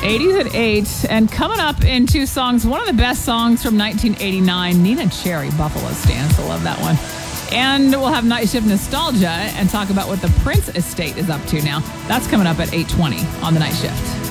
80s at 8. And coming up in two songs, one of the best songs from 1989, Nina Cherry, Buffalo Stance. I love that one. And we'll have Night Shift Nostalgia and talk about what the Prince estate is up to now. That's coming up at 8:20 on the Night Shift.